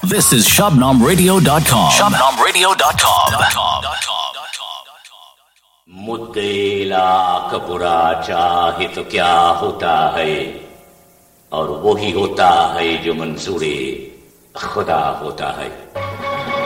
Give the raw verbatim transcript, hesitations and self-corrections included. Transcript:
This is Shabnam Radio dot com. Shabnam Radio dot com. मुद्दे लाख बुरा चाहे तो क्या होता है, और वो ही होता है जो मंजूरे खुदा होता है।